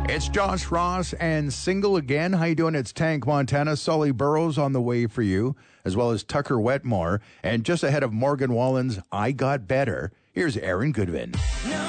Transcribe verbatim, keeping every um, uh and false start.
It's Josh Ross and Single Again. How you doing? It's Tank Montana. Sully Burrows on the way for you, as well as Tucker Wetmore. And just ahead of Morgan Wallen's I Got Better, here's Aaron Goodwin.